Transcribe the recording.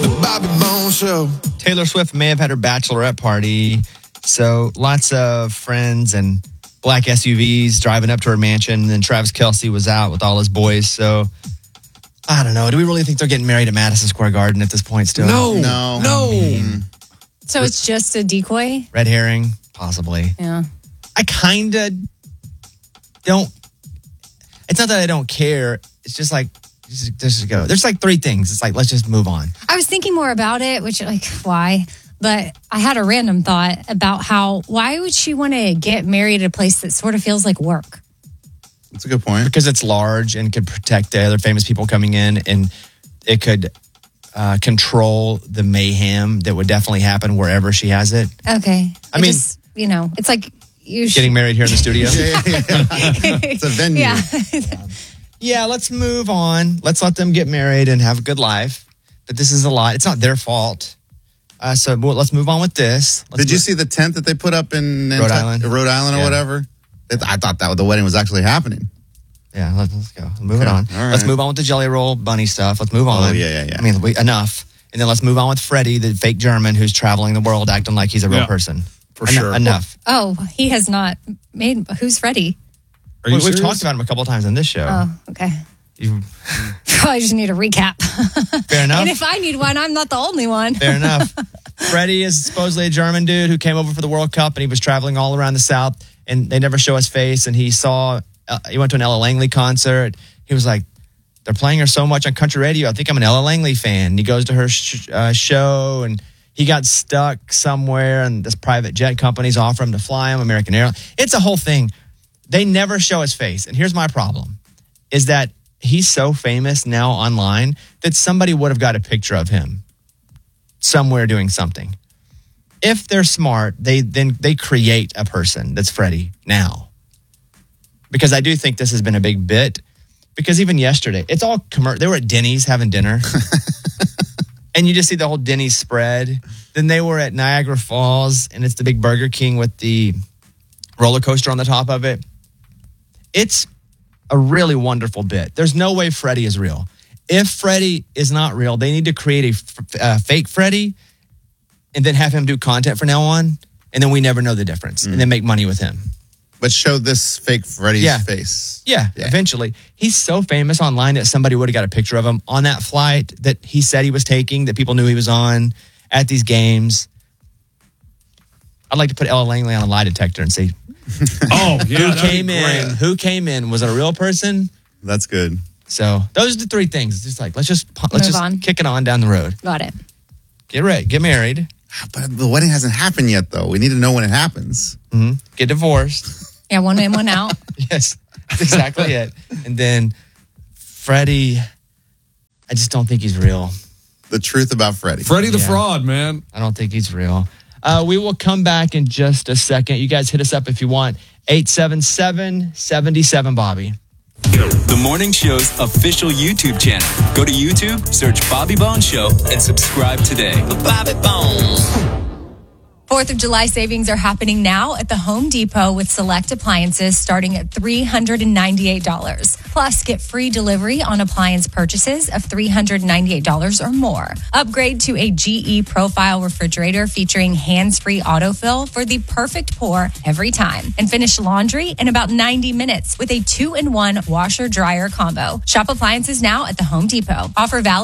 The Bobby Bones Show. Taylor Swift may have had her bachelorette party, so lots of friends and black SUVs driving up to her mansion. And then Travis Kelce was out with all his boys, so I don't know. Do we really think they're getting married at Madison Square Garden at this point still? No. So it's just a decoy? Red herring, possibly. Yeah. I kind of don't. It's not that I don't care. It's just like, just go. There's like three things. It's like, let's just move on. I was thinking more about it, which, like, why? But I had a random thought about why would she want to get married at a place that sort of feels like work? That's a good point. Because it's large and could protect the other famous people coming in, and it could control the mayhem that would definitely happen wherever she has it. Okay. I mean, just, it's like you getting married here in the studio. Yeah. It's a venue. Yeah. Yeah, let's move on. Let's let them get married and have a good life. But this is a lot. It's not their fault. So let's move on with this. Did you see the tent that they put up in Rhode Island? Rhode Island or whatever? I thought that the wedding was actually happening. Yeah, let's go. Move it on. All Let's right. move on with the Jelly Roll Bunny stuff. Let's move on. Oh, yeah. I mean, enough. And then let's move on with Freddie, the fake German who's traveling the world acting like he's a real person. For sure. Enough. Oh, he has not made. Who's Freddie? Are you We've talked about him a couple of times on this show. Oh, okay. You- Probably just need a recap. Fair enough. And if I need one, I'm not the only one. Fair enough. Freddie is supposedly a German dude who came over for the World Cup, and he was traveling all around the South, and they never show his face. And he went to an Ella Langley concert. He was like, they're playing her so much on country radio. I think I'm an Ella Langley fan. And he goes to her show, and he got stuck somewhere, and this private jet company's offer him to fly him, American Airlines. It's a whole thing. They never show his face. And here's my problem, is that he's so famous now online that somebody would have got a picture of him somewhere doing something. If they're smart, they create a person that's Freddie now. Because I do think this has been a big bit. Because even yesterday, it's all they were at Denny's having dinner. And you just see the whole Denny's spread. Then they were at Niagara Falls, and it's the big Burger King with the roller coaster on the top of it. It's a really wonderful bit. There's no way Freddie is real. If Freddie is not real, they need to create a fake Freddie and then have him do content from now on, and then we never know the difference, and then make money with him. But show this fake Freddie's face. Yeah, eventually. He's so famous online that somebody would have got a picture of him on that flight that he said he was taking, that people knew he was on at these games. I'd like to put Ella Langley on a lie detector and see who came in. Was it a real person? That's good. So those are the three things. It's just like, let's just on. kick it on down the road. Got it. Get ready, get married. But the wedding hasn't happened yet, though. We need to know when it happens. Mm-hmm. Get divorced. Yeah, one in, one out. Yes, that's exactly it. And then Freddie, I just don't think he's real. The truth about Freddie. Freddie the fraud, man. I don't think he's real. We will come back in just a second. You guys hit us up if you want. 877-77-Bobby. The Morning Show's official YouTube channel. Go to YouTube, search Bobby Bones Show, and subscribe today. Bobby Bones. 4th of July savings are happening now at the Home Depot with select appliances starting at $398. Plus, get free delivery on appliance purchases of $398 or more. Upgrade to a GE Profile refrigerator featuring hands-free autofill for the perfect pour every time. And finish laundry in about 90 minutes with a 2-in-1 washer-dryer combo. Shop appliances now at the Home Depot. Offer valid